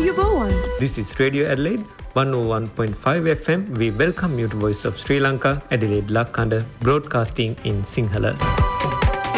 යුබෝවන්. This is Radio Adelaide 101.5 FM. We welcome you to Voice of Sri Lanka, Adelaide Lakkanda, broadcasting in Sinhala.